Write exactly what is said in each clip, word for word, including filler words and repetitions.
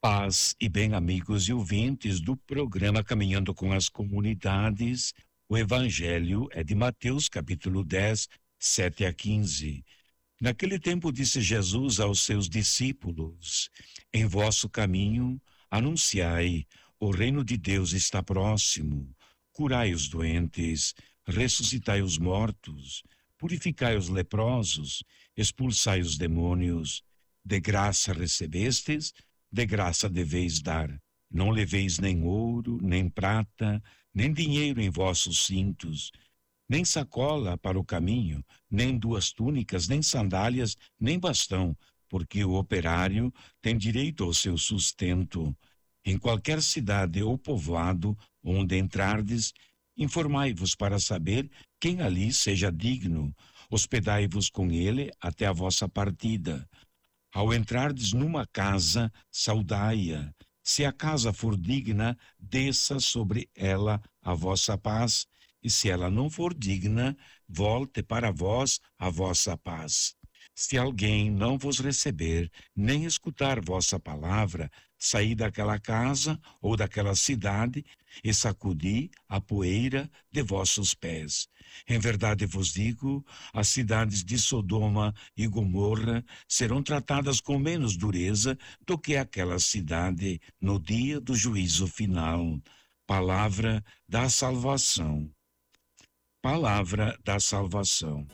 Paz e bem, amigos e ouvintes do programa Caminhando com as Comunidades. O Evangelho é de Mateus, capítulo dez, sete a quinze. Naquele tempo disse Jesus aos seus discípulos: Em vosso caminho anunciai, o reino de Deus está próximo. Curai os doentes, ressuscitai os mortos, purificai os leprosos, expulsai os demônios. De graça recebestes, de graça deveis dar. Não leveis nem ouro, nem prata, nem dinheiro em vossos cintos, nem sacola para o caminho, nem duas túnicas, nem sandálias, nem bastão, porque o operário tem direito ao seu sustento. Em qualquer cidade ou povoado onde entrardes, informai-vos para saber quem ali seja digno. Hospedai-vos com ele até a vossa partida. Ao entrardes numa casa, saudai-a. Se a casa for digna, desça sobre ela a vossa paz, e se ela não for digna, volte para vós a vossa paz. Se alguém não vos receber, nem escutar vossa palavra, saí daquela casa ou daquela cidade e sacudi a poeira de vossos pés. Em verdade vos digo, as cidades de Sodoma e Gomorra serão tratadas com menos dureza do que aquela cidade no dia do juízo final. Palavra da salvação. Palavra da salvação.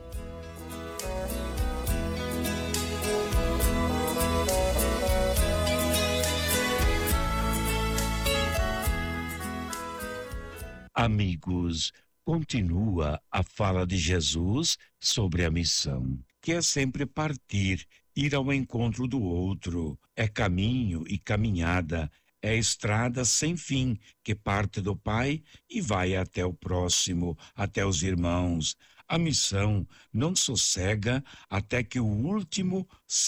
Amigos, continua a fala de Jesus sobre a missão, que é sempre partir, ir ao encontro do outro, é caminho e caminhada, é estrada sem fim que parte do Pai e vai até o próximo, até os irmãos. A missão não sossega até que o último